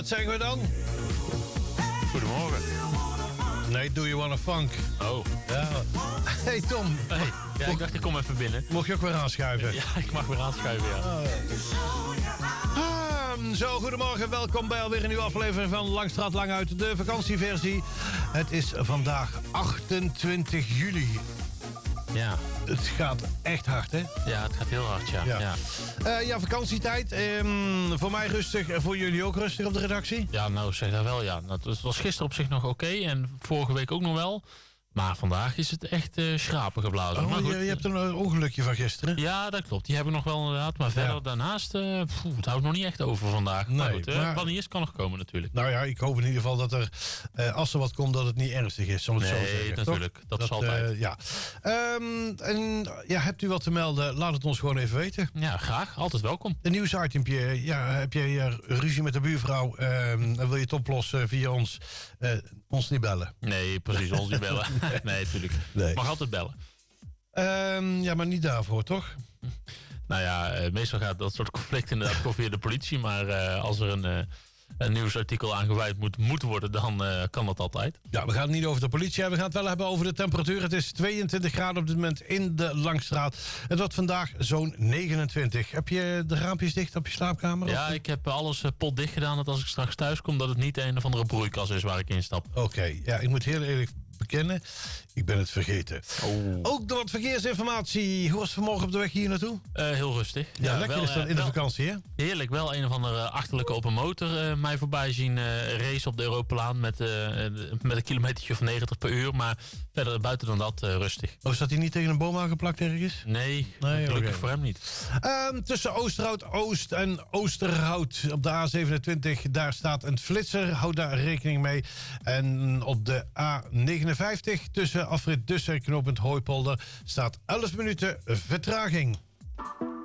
zeggen we dan? Goedemorgen. Nee, do you wanna funk? Oh. Ja. Hey Tom. Hey. Ja, ik dacht ik kom even binnen. Mocht je ook weer aanschuiven? Ja, ik mag weer aanschuiven, ja. Zo, goedemorgen. Welkom bij alweer een nieuwe aflevering van Langstraat Lang Uit, de vakantieversie. Het is vandaag 28 juli. Ja. Het gaat echt hard, hè? Ja, het gaat heel hard, ja. Ja, vakantietijd. Voor mij rustig. Voor jullie ook rustig op de redactie? Ja, nou zeg dat wel, ja. Het was gisteren op zich nog oké en vorige week ook nog wel. Maar vandaag is het echt schrapen geblazen. Oh, maar goed, je hebt een ongelukje van gisteren. Ja, dat klopt. Die hebben we nog wel inderdaad. Maar verder daarnaast, het houdt nog niet echt over vandaag. Nee, maar goed, maar wat niet is, kan nog komen natuurlijk. Nou ja, ik hoop in ieder geval dat er, als er wat komt, dat het niet ernstig is. Zal ik het zo zeggen. Nee, natuurlijk. Toch? Dat is altijd. Ja. Hebt u wat te melden? Laat het ons gewoon even weten. Ja, graag. Altijd welkom. Een nieuwsitempje. Ja, heb jij ruzie met de buurvrouw? En wil je het oplossen via ons? Ons niet bellen. Nee, precies. Ons niet bellen. Nee, natuurlijk. Nee. Mag altijd bellen. Ja, maar niet daarvoor, toch? Nou ja, meestal gaat dat soort conflict inderdaad gewoon via de politie. Maar als er een nieuwsartikel aangeweid moet worden, dan kan dat altijd. Ja, we gaan het niet over de politie hebben. We gaan het wel hebben over de temperatuur. Het is 22 graden op dit moment in de Langstraat. Het wordt vandaag zo'n 29. Heb je de raampjes dicht op je slaapkamer? Ja, ik heb alles potdicht gedaan. Dat als ik straks thuis kom, dat het niet een of andere broeikas is waar ik in stap. Oké, ja, ik moet heel eerlijk bekennen. Ik ben het vergeten. Oh. Ook door wat verkeersinformatie. Hoe was het vanmorgen op de weg hier naartoe? Heel rustig. Ja, lekker wel, is dat in de vakantie, hè? Heerlijk. Wel een of andere achterlijke op een motor mij voorbij zien race op de Europalaan met een kilometertje of 90 per uur. Maar verder buiten dan dat rustig. Oh, staat hij niet tegen een boom aangeplakt ergens? Nee, gelukkig oké. voor hem niet. Tussen Oosterhout Oost en Oosterhout op de A27, daar staat een flitser. Houd daar rekening mee. En op de A59 tussen afrit Dussen en knooppunt Hooipolder staat 11 minuten vertraging.